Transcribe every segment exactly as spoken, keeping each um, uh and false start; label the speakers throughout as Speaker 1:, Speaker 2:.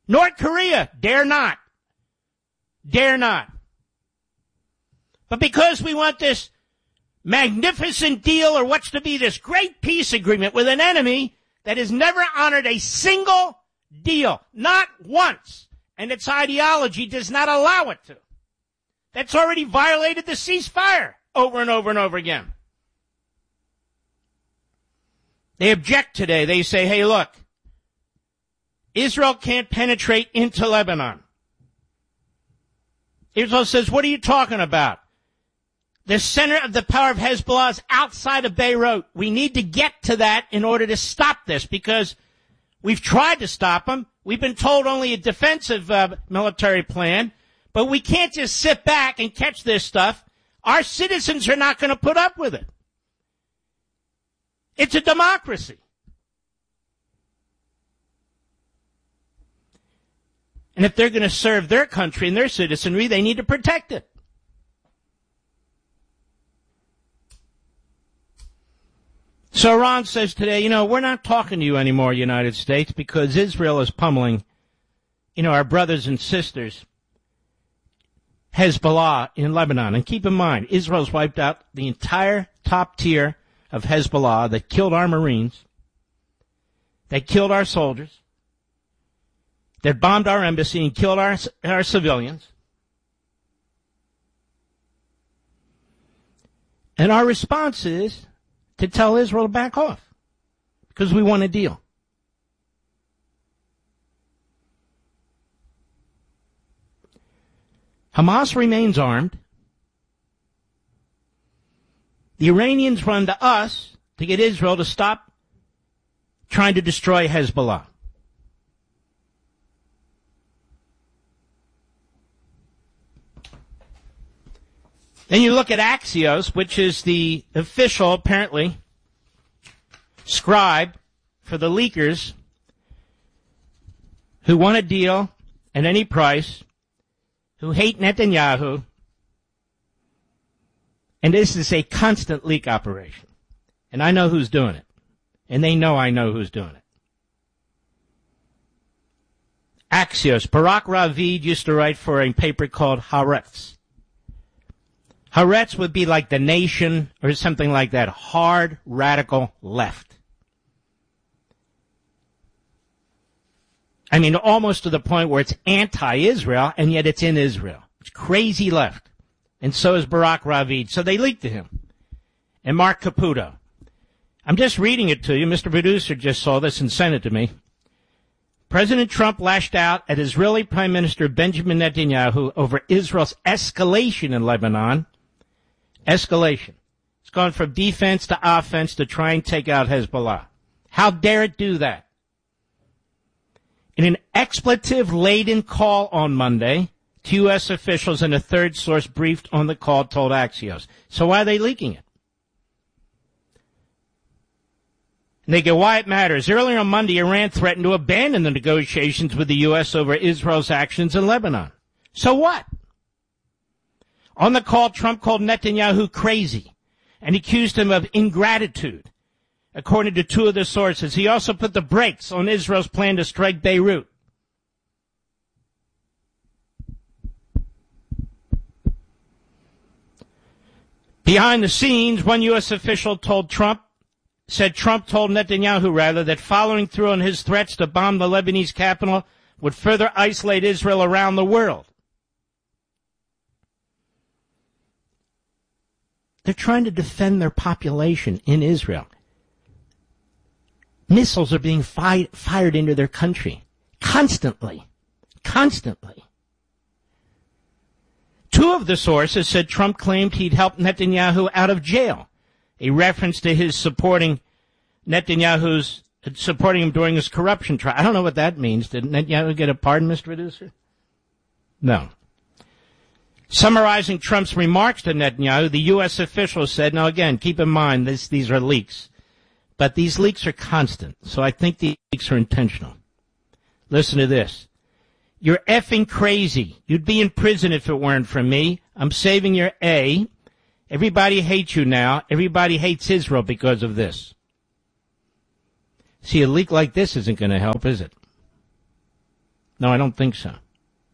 Speaker 1: North Korea, dare not. Dare not. But because we want this magnificent deal, or what's to be this great peace agreement with an enemy that has never honored a single deal, not once, and its ideology does not allow it to, that's already violated the ceasefire over and over and over again. They object today. They say, hey, look, Israel can't penetrate into Lebanon. Israel says, what are you talking about? The center of the power of Hezbollah is outside of Beirut. We need to get to that in order to stop this, because we've tried to stop them. We've been told only a defensive uh, military plan, but we can't just sit back and catch this stuff. Our citizens are not going to put up with it. It's a democracy. And if they're going to serve their country and their citizenry, they need to protect it. So Iran says today, you know, we're not talking to you anymore, United States, because Israel is pummeling, you know, our brothers and sisters, Hezbollah in Lebanon. And keep in mind, Israel's wiped out the entire top tier of Hezbollah that killed our Marines, that killed our soldiers, that bombed our embassy and killed our, our civilians. And our response is to tell Israel to back off, because we want a deal. Hamas remains armed. The Iranians run to us to get Israel to stop trying to destroy Hezbollah. Then you look at Axios, which is the official, apparently, scribe for the leakers who want a deal at any price, who hate Netanyahu. And this is a constant leak operation. And I know who's doing it. And they know I know who's doing it. Axios. Barak Ravid used to write for a paper called Haaretz. Haaretz would be like The Nation or something like that. Hard, radical left. I mean, almost to the point where it's anti-Israel, and yet it's in Israel. It's crazy left. And so is Barak Ravid. So they leaked to him. And Mark Caputo. I'm just reading it to you. Mister Producer just saw this and sent it to me. President Trump lashed out at Israeli Prime Minister Benjamin Netanyahu over Israel's escalation in Lebanon. Escalation. It's gone from defense to offense to try and take out Hezbollah. How dare it do that? In an expletive-laden call on Monday, two U S officials and a third source briefed on the call told Axios. So why are they leaking it? And they go, why it matters. Earlier on Monday, Iran threatened to abandon the negotiations with the U S over Israel's actions in Lebanon. So what? On the call, Trump called Netanyahu crazy and accused him of ingratitude, according to two of the sources. He also put the brakes on Israel's plan to strike Beirut. Behind the scenes, one U S official told Trump, said Trump told Netanyahu, rather, that following through on his threats to bomb the Lebanese capital would further isolate Israel around the world. They're trying to defend their population in Israel. Missiles are being fi- fired into their country constantly, constantly. Two of the sources said Trump claimed he'd helped Netanyahu out of jail, a reference to his supporting Netanyahu's, supporting him during his corruption trial. I don't know what that means. Did Netanyahu get a pardon, Mister Producer? No. Summarizing Trump's remarks to Netanyahu, the U S official said, now again, keep in mind, this, these are leaks, but these leaks are constant, so I think these leaks are intentional. Listen to this. You're effing crazy. You'd be in prison if it weren't for me. I'm saving your A. Everybody hates you now. Everybody hates Israel because of this. See, a leak like this isn't going to help, is it? No, I don't think so.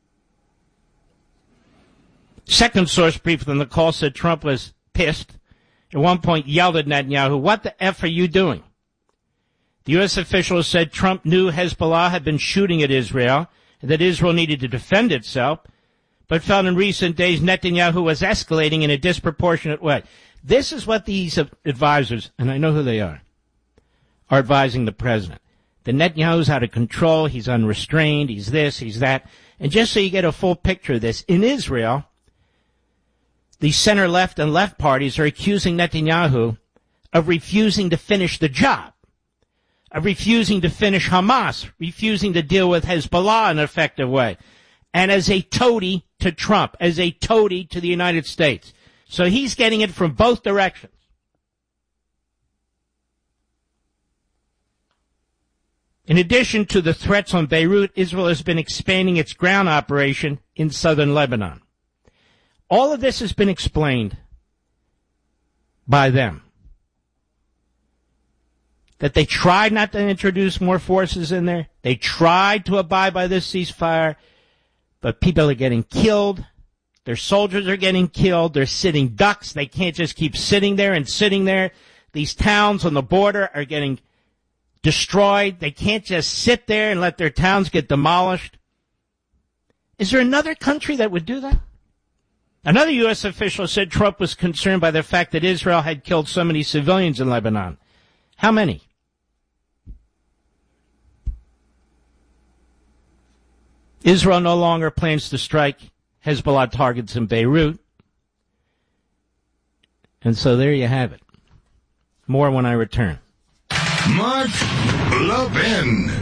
Speaker 1: Second source brief from the call said Trump was pissed. At one point yelled at Netanyahu, "What the F are you doing?" The U S officials said Trump knew Hezbollah had been shooting at Israel and that Israel needed to defend itself, but felt in recent days Netanyahu was escalating in a disproportionate way. This is what these advisors, and I know who they are, are advising the president. The Netanyahu's out of control, he's unrestrained, he's this, he's that. And just so you get a full picture of this, in Israel, the center-left and left parties are accusing Netanyahu of refusing to finish the job, of refusing to finish Hamas, refusing to deal with Hezbollah in an effective way, and as a toady to Trump, as a toady to the United States. So he's getting it from both directions. In addition to the threats on Beirut, Israel has been expanding its ground operation in southern Lebanon. All of this has been explained by them. That they tried not to introduce more forces in there. They tried to abide by this ceasefire, but people are getting killed. Their soldiers are getting killed. They're sitting ducks. They can't just keep sitting there and sitting there. These towns on the border are getting destroyed. They can't just sit there and let their towns get demolished. Is there another country that would do that? Another U S official said Trump was concerned by the fact that Israel had killed so many civilians in Lebanon. How many? Israel no longer plans to strike Hezbollah targets in Beirut. And so there you have it. More when I return.
Speaker 2: Mark Levin.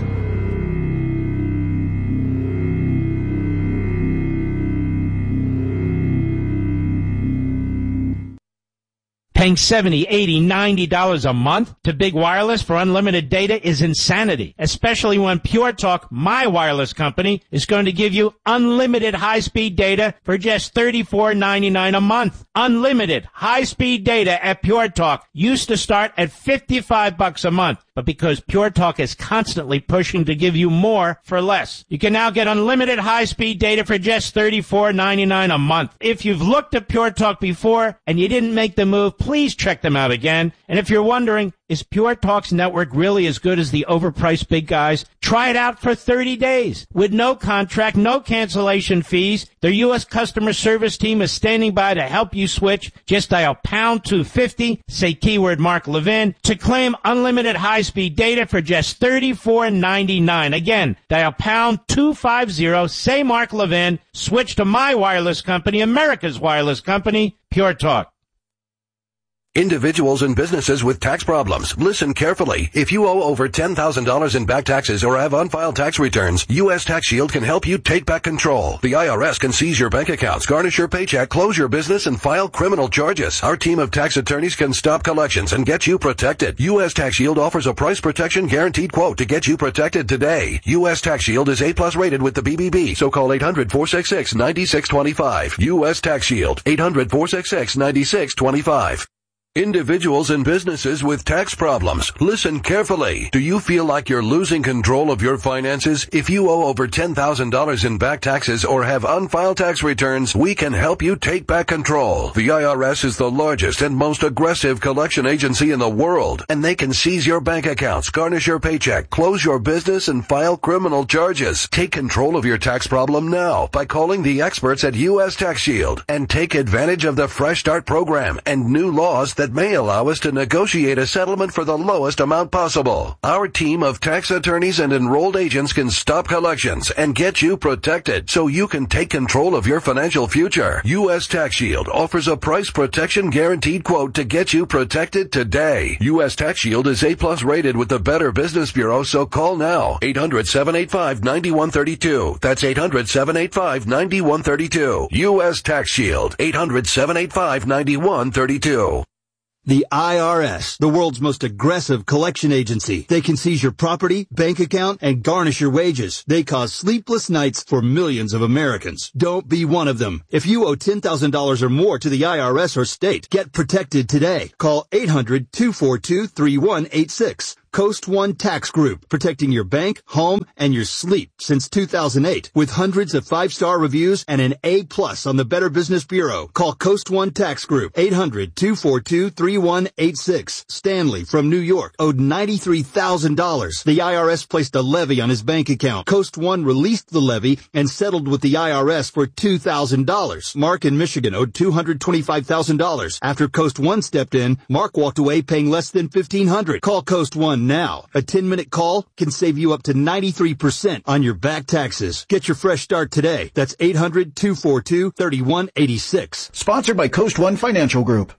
Speaker 1: Paying seventy dollars, eighty dollars, ninety dollars a month to Big Wireless for unlimited data is insanity, especially when Pure Talk, my wireless company, is going to give you unlimited high-speed data for just thirty-four ninety-nine a month. Unlimited high-speed data at Pure Talk used to start at fifty-five bucks a month, but because Pure Talk is constantly pushing to give you more for less, you can now get unlimited high-speed data for just thirty-four ninety-nine a month. If you've looked at Pure Talk before and you didn't make the move, please check them out again. And if you're wondering, is Pure Talk's network really as good as the overpriced big guys? Try it out for thirty days with no contract, no cancellation fees. Their U S customer service team is standing by to help you switch. Just dial pound two fifty, say keyword Mark Levin, to claim unlimited high-speed data for just thirty-four ninety-nine. Again, dial pound two fifty, say Mark Levin, switch to my wireless company, America's wireless company, Pure Talk.
Speaker 3: Individuals and businesses with tax problems, listen carefully. If you owe over ten thousand dollars in back taxes or have unfiled tax returns, U S Tax Shield can help you take back control. The I R S can seize your bank accounts, garnish your paycheck, close your business, and file criminal charges. Our team of tax attorneys can stop collections and get you protected. U S Tax Shield offers a price protection guaranteed quote to get you protected today. U S Tax Shield is A plus rated with the B B B, so call eight hundred, four six six, nine six two five. U S Tax Shield, eight hundred, four six six, nine six two five. Individuals and businesses with tax problems, listen carefully. Do you feel like you're losing control of your finances? If you owe over ten thousand dollars in back taxes or have unfiled tax returns, we can help you take back control. The I R S is the largest and most aggressive collection agency in the world, and they can seize your bank accounts, garnish your paycheck, close your business, and file criminal charges. Take control of your tax problem now by calling the experts at U S Tax Shield and take advantage of the Fresh Start program and new laws that may allow us to negotiate a settlement for the lowest amount possible. Our team of tax attorneys and enrolled agents can stop collections and get you protected so you can take control of your financial future. U S Tax Shield offers a price protection guaranteed quote to get you protected today. U S Tax Shield is A plus rated with the Better Business Bureau, so call now. eight hundred, seven eight five, nine one three two. That's eight hundred, seven eight five, nine one three two. U S Tax Shield, eight hundred, seven eight five, nine one three two.
Speaker 4: The I R S, the world's most aggressive collection agency. They can seize your property, bank account, and garnish your wages. They cause sleepless nights for millions of Americans. Don't be one of them. If you owe ten thousand dollars or more to the I R S or state, get protected today. Call eight hundred, two four two, three one eight six. Coast One Tax Group, protecting your bank, home, and your sleep since two thousand eight. With hundreds of five-star reviews and an A plus on the Better Business Bureau. Call Coast One Tax Group, eight hundred, two four two, three one eight six. Stanley from New York owed ninety-three thousand dollars. The I R S placed a levy on his bank account. Coast One released the levy and settled with the I R S for two thousand dollars. Mark in Michigan owed two hundred twenty-five thousand dollars. After Coast One stepped in, Mark walked away paying less than fifteen hundred dollars. Call Coast One now. A ten-minute call can save you up to ninety-three percent on your back taxes. Get your fresh start today. That's eight hundred, two four two, three one eight six.
Speaker 5: Sponsored by Coast One Financial Group.